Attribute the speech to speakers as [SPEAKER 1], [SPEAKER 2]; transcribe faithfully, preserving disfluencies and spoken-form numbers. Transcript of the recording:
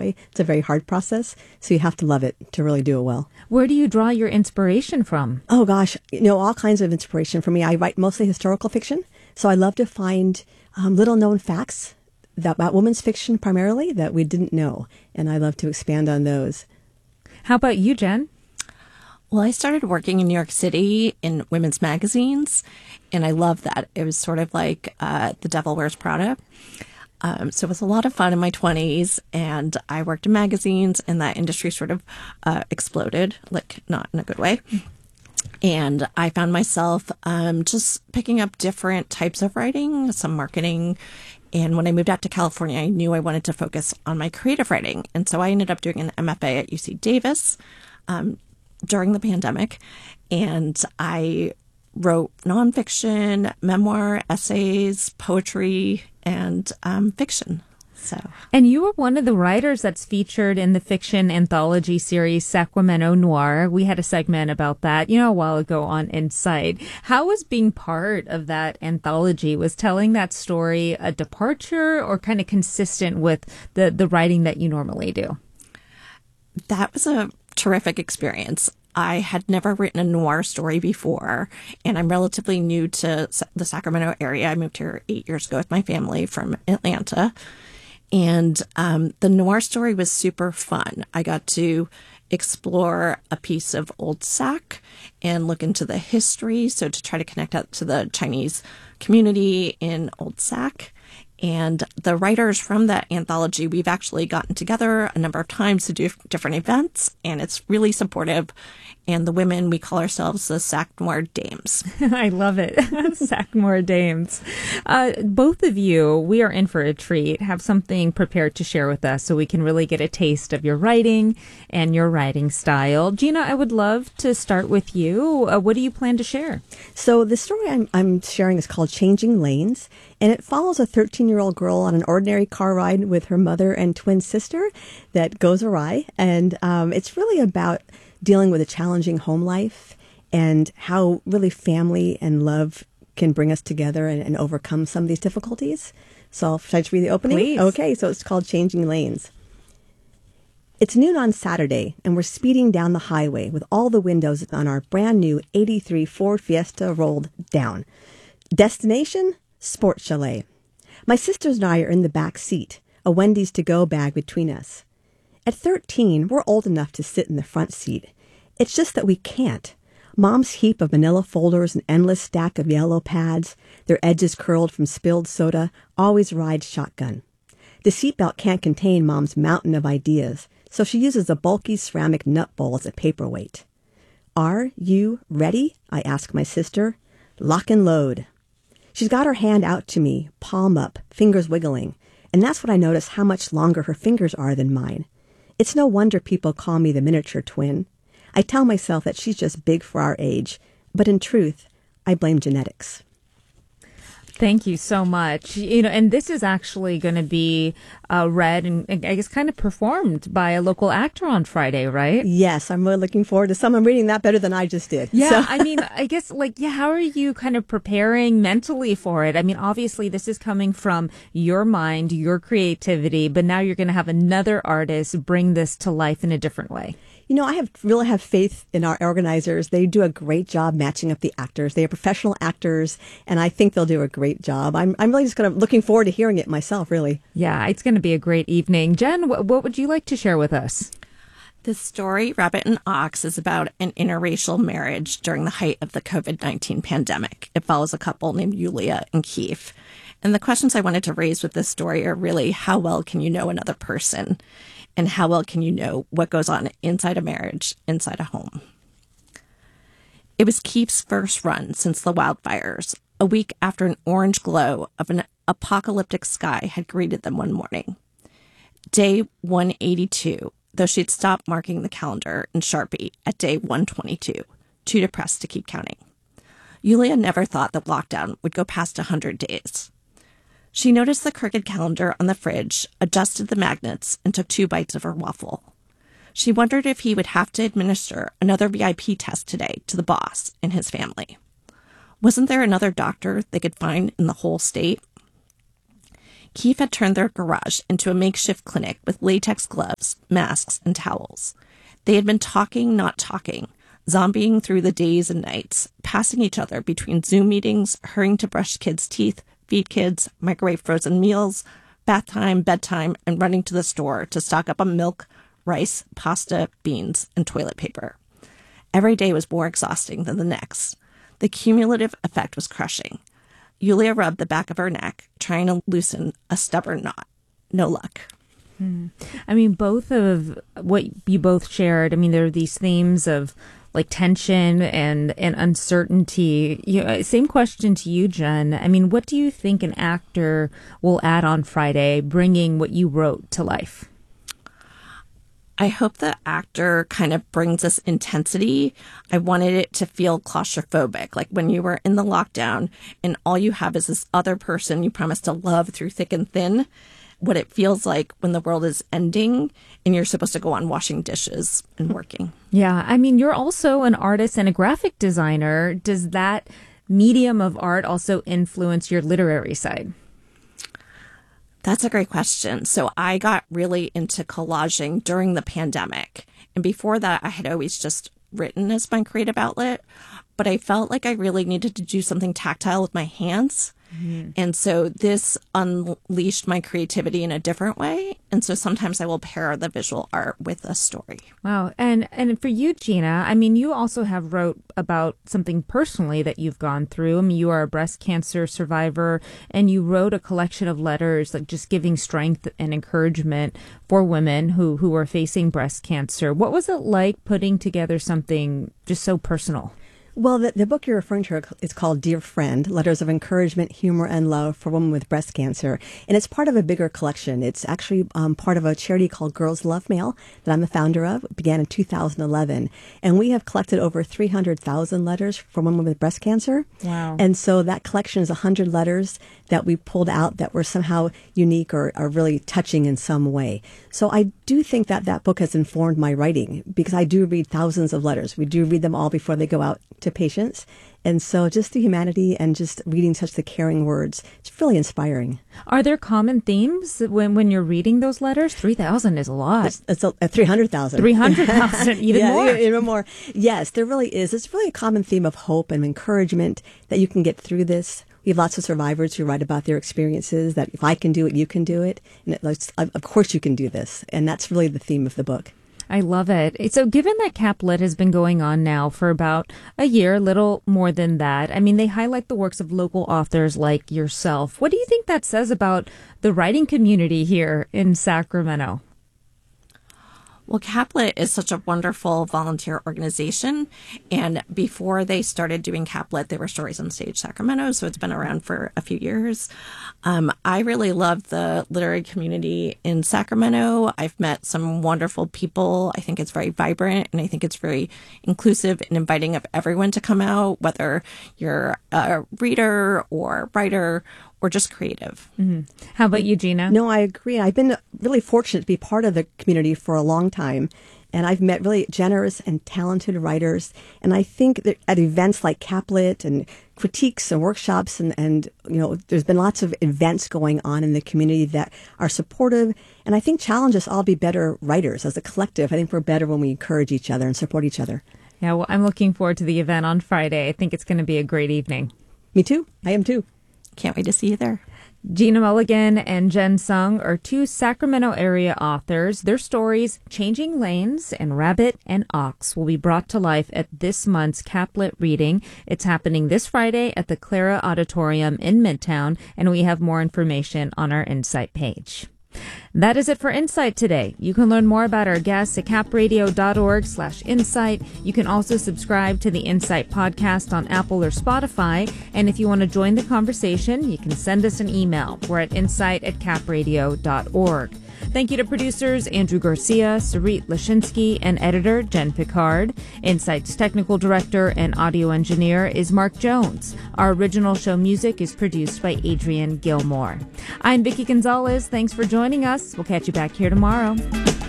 [SPEAKER 1] joy. It's a very hard process, so you have to love it to really do it well.
[SPEAKER 2] Where do you draw your inspiration from?
[SPEAKER 1] Oh, gosh, you know, all kinds of inspiration for me. I write mostly historical fiction, so I love to find um, little-known facts that, about women's fiction primarily that we didn't know, and I love to expand on those.
[SPEAKER 2] How about you, Jen?
[SPEAKER 3] Well, I started working in New York City in women's magazines, and I love that. It was sort of like uh, The Devil Wears Prada. Um, so it was a lot of fun in my twenties, and I worked in magazines, and that industry sort of uh, exploded, like not in a good way. And I found myself um, just picking up different types of writing, some marketing. And when I moved out to California, I knew I wanted to focus on my creative writing. And so I ended up doing an M F A at U C Davis um, during the pandemic. And I wrote nonfiction, memoir, essays, poetry, and um, fiction. So,
[SPEAKER 2] and you were one of the writers that's featured in the fiction anthology series Sacramento Noir. We had a segment about that, you know, a while ago on Insight. How was being part of that anthology? Was telling that story a departure or kind of consistent with the, the writing that you normally do?
[SPEAKER 3] That was a terrific experience. I had never written a noir story before, and I'm relatively new to the Sacramento area. I moved here eight years ago with my family from Atlanta. And um, the noir story was super fun. I got to explore a piece of Old Sac and look into the history. So to try to connect out to the Chinese community in Old Sac. And the writers from that anthology, we've actually gotten together a number of times to do different events, and it's really supportive. And the women, we call ourselves the Sac Noir Dames.
[SPEAKER 2] I love it. Sac Noir Dames. Uh, both of you, we are in for a treat. Have something prepared to share with us so we can really get a taste of your writing and your writing style. Gina, I would love to start with you. Uh, what do you plan to share?
[SPEAKER 1] So the story I'm, I'm sharing is called Changing Lanes, and it follows a thirteen-year-old girl on an ordinary car ride with her mother and twin sister that goes awry. And um, it's really about dealing with a challenging home life and how really family and love can bring us together and, and overcome some of these difficulties. So should I just read the opening?
[SPEAKER 2] Please.
[SPEAKER 1] Okay, so it's called Changing Lanes. It's noon on Saturday, and we're speeding down the highway with all the windows on our brand new eighty-three Ford Fiesta rolled down. Destination? Sports Chalet. My sisters and I are in the back seat, a Wendy's to-go bag between us. At thirteen, we're old enough to sit in the front seat. It's just that we can't. Mom's heap of manila folders and endless stack of yellow pads, their edges curled from spilled soda, always rides shotgun. The seatbelt can't contain Mom's mountain of ideas, so she uses a bulky ceramic nut bowl as a paperweight. Are you ready? I ask my sister. Lock and load. She's got her hand out to me, palm up, fingers wiggling, and that's when I notice how much longer her fingers are than mine. It's no wonder people call me the miniature twin. I tell myself that she's just big for our age, but in truth, I blame genetics.
[SPEAKER 2] Thank you so much. You know, and this is actually going to be uh, read and I guess kind of performed by a local actor on Friday, right?
[SPEAKER 1] Yes, I'm really looking forward to someone reading that better than I just did.
[SPEAKER 2] Yeah,
[SPEAKER 1] So.
[SPEAKER 2] I mean, I guess like, yeah, how are you kind of preparing mentally for it? I mean, obviously this is coming from your mind, your creativity, but now you're going to have another artist bring this to life in a different way.
[SPEAKER 1] You know, I have really have faith in our organizers. They do a great job matching up the actors. They are professional actors, and I think they'll do a great job. I'm I'm really just kind of looking forward to hearing it myself, really.
[SPEAKER 2] Yeah, it's going to be a great evening. Jen, what, what would you like to share with us?
[SPEAKER 3] The story, Rabbit and Ox, is about an interracial marriage during the height of the COVID nineteen pandemic. It follows a couple named Yulia and Keith. And the questions I wanted to raise with this story are really, how well can you know another person? And how well can you know what goes on inside a marriage, inside a home? It was Keith's first run since the wildfires, a week after an orange glow of an apocalyptic sky had greeted them one morning. Day one eighty-two, though she'd stopped marking the calendar in Sharpie at day one twenty-two, too depressed to keep counting. Yulia never thought that lockdown would go past one hundred days. She noticed the crooked calendar on the fridge, adjusted the magnets, and took two bites of her waffle. She wondered if he would have to administer another V I P test today to the boss and his family. Wasn't there another doctor they could find in the whole state? Keefe had turned their garage into a makeshift clinic with latex gloves, masks, and towels. They had been talking, not talking, zombieing through the days and nights, passing each other between Zoom meetings, hurrying to brush kids' teeth, feed kids, microwave frozen meals, bath time, bedtime, and running to the store to stock up on milk, rice, pasta, beans, and toilet paper. Every day was more exhausting than the next. The cumulative effect was crushing. Yulia rubbed the back of her neck, trying to loosen a stubborn knot. No luck.
[SPEAKER 2] Hmm. I mean, both of what you both shared, I mean, there are these themes of like tension and, and uncertainty. You know, same question to you, Jen. I mean, what do you think an actor will add on Friday, bringing what you wrote to life?
[SPEAKER 3] I hope the actor kind of brings this intensity. I wanted it to feel claustrophobic, like when you were in the lockdown and all you have is this other person you promise to love through thick and thin, what it feels like when the world is ending and you're supposed to go on washing dishes and working.
[SPEAKER 2] Yeah, I mean, you're also an artist and a graphic designer. Does that medium of art also influence your literary side?
[SPEAKER 3] That's a great question. So I got really into collaging during the pandemic. And before that, I had always just written as my creative outlet. But I felt like I really needed to do something tactile with my hands. Mm-hmm. And so this unleashed my creativity in a different way. And so sometimes I will pair the visual art with a story.
[SPEAKER 2] Wow. And and for you, Gina, I mean, you also have wrote about something personally that you've gone through. I mean, you are a breast cancer survivor, and you wrote a collection of letters, like just giving strength and encouragement for women who, who are facing breast cancer. What was it like putting together something just so personal?
[SPEAKER 1] Well, the, the book you're referring to is called Dear Friend, Letters of Encouragement, Humor, and Love for Women with Breast Cancer. And it's part of a bigger collection. It's actually um, part of a charity called Girls Love Mail that I'm the founder of. It began in two thousand eleven. And we have collected over three hundred thousand letters from women with breast cancer.
[SPEAKER 2] Wow.
[SPEAKER 1] And so that collection is one hundred letters that we pulled out that were somehow unique or, or really touching in some way. So I do think that that book has informed my writing because I do read thousands of letters. We do read them all before they go out to patients. And so just the humanity and just reading such the caring words, it's really inspiring.
[SPEAKER 2] Are there common themes when, when you're reading those letters? three thousand is a lot.
[SPEAKER 1] It's, it's a, a three hundred thousand.
[SPEAKER 2] three hundred thousand, even
[SPEAKER 1] yeah,
[SPEAKER 2] more.
[SPEAKER 1] Even more. Yes, there really is. It's really a common theme of hope and encouragement that you can get through this. We have lots of survivors who write about their experiences, that if I can do it, you can do it. And it, of course you can do this. And that's really the theme of the book.
[SPEAKER 2] I love it. So given that CapLit has been going on now for about a year, a little more than that, I mean, they highlight the works of local authors like yourself. What do you think that says about the writing community here in Sacramento?
[SPEAKER 3] Well, CapLit is such a wonderful volunteer organization. And before they started doing CapLit, they were Stories on Stage Sacramento. So it's been around for a few years. Um, I really love the literary community in Sacramento. I've met some wonderful people. I think it's very vibrant, and I think it's very inclusive and inviting of everyone to come out, whether you're a reader or writer or just creative.
[SPEAKER 2] Mm-hmm. How about you, Gina?
[SPEAKER 1] No, I agree. I've been really fortunate to be part of the community for a long time. And I've met really generous and talented writers. And I think that at events like CapLit and critiques and workshops and, and, you know, there's been lots of events going on in the community that are supportive. And I think challenge us all to be better writers as a collective. I think we're better when we encourage each other and support each other.
[SPEAKER 2] Yeah, well, I'm looking forward to the event on Friday. I think it's going to be a great evening.
[SPEAKER 1] Me too. I am too.
[SPEAKER 3] Can't wait to see you there.
[SPEAKER 2] Gina Mulligan and Jen Sung are two Sacramento area authors. Their stories, Changing Lanes and Rabbit and Ox, will be brought to life at this month's CapLit reading. It's happening this Friday at the Clara Auditorium in Midtown, and we have more information on our Insight page. That is it for Insight today. You can learn more about our guests at capradio.org slash insight. You can also subscribe to the Insight podcast on Apple or Spotify. And if you want to join the conversation, you can send us an email. We're at insight at capradio dot org. Thank you to producers Andrew Garcia, Sarit Lashinsky, and editor Jen Picard. Insight's technical director and audio engineer is Mark Jones. Our original show music is produced by Adrian Gilmore. I'm Vicki Gonzalez. Thanks for joining us. We'll catch you back here tomorrow.